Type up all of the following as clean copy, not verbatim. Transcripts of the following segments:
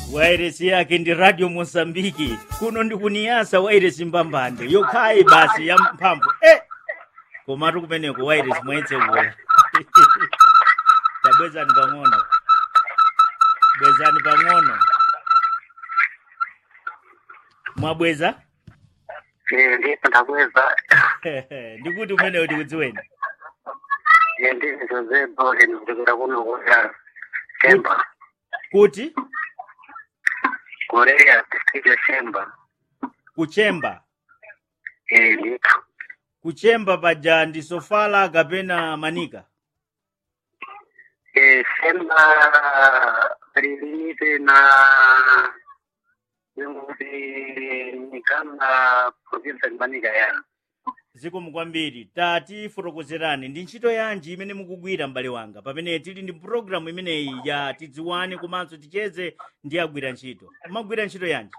Wairesi yake ndi Radio Mosambiki. Kuno ndi kuniyasa wairesi mbambande. Yokai basi ya mphamvu. Komatu kumeneko wairesi mwetse kuwa. Tabwezani pang'ono. Bwezani pang'ono. Mwabweza? Ndipo ndabweza. Ndikuti umenewo ndikudziweni. Ndi Jose Bole ndikira kuno kwa Chemba. Kuti? Korea tikijo Chemba. Kuchemba. Ndiko. Kuchemba paja ndi Sofala kapena Manika. Chemba prilimite na ni kama province Manika ya. Ziko mkwambiri tati fotokozerani ndi ntchito yanji imene mukugwira mbale wanga pamene tili ndi programu imeneyi ya tidziwane komanso ticheze ndi agwira ntchito. Mumagwira ntchito yanji?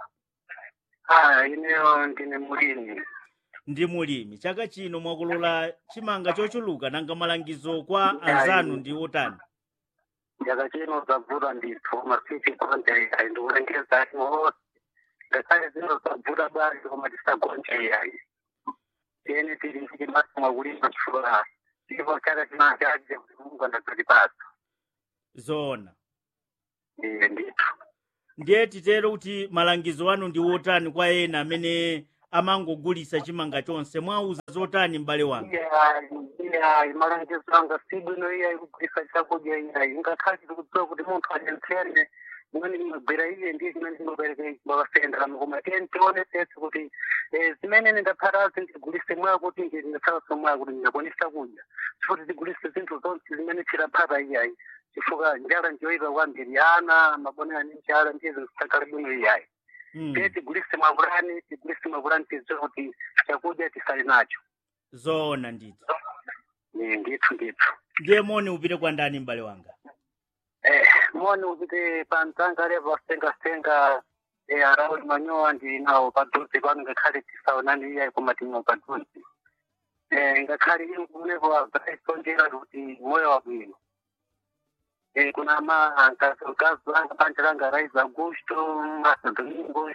Ineyo ndine mulimi. Ndi mulimi. Chaka chino mwakolola chimanga chochuluka nanga malangizo kwa anzanu ndi otani? Chaka chino zabura ndithu masiti konje ndikuengeza mo. Ngakhale zino zabura bali koma tisagonje yayi. Tiene tiri masima kulima chifukwa ndipo chaka chinachaje Mungu anatipasa. Zona. Ndithu. Ndiye titero kuti malangizo anu ndi otani kwa ena amene amangogulisa chimanga chonse mwauza zotani mbale wanga? Malangizo anga sibwino iya kugulisa chakudya iya ngakhale tikudziwa kuti munthu ajentsene mwene mabwera iye ndiye chimene chinobereka bakasendera koma tione sesi kuti zimene ndingapharazi ndigulise mwa kuti ndingathawaso mwa kuti ndingakwanisa kudya futhi ndigulise zinthu zonse zimene tiraphara iyayi chifukwa njala ndiyoyipa kwambiri ana mabonera ni njala ndiye zikusakhala bwino iyayi ndiye tigulise mwavulani tidziwe kuti chakudya tisali nacho. Zona ndithu. Ndithu. Ndiye moni upite kwa ndani mbale wanga? Moni upite pantanga levo senga arauli manyoa ndi nawo padhuzi pano ngakhale tisaonani iyayi koma timo padhuzi. Ngakhale iyo kunevo abaisonjera kuti moyo wabwino. Kuna nkazi langa panja langa Raiz Augusto, Massa Domingos,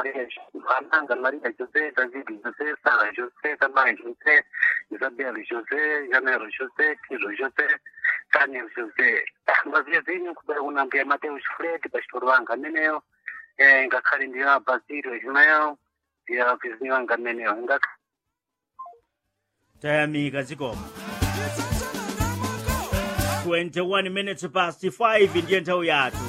Maria José, David José, Sara José, Tamay José, Isabel José, Janeiro José, Kilo José, Daniel José. Mavizinho kubera kunambia Mateus Fred, pastor wanga meneo, ngakhale ndiya Basilio Ismael, ndiya vizinho wanga meneo. Tayamika zikoma. 21 minutes past 5 ndiye nthawi yathu.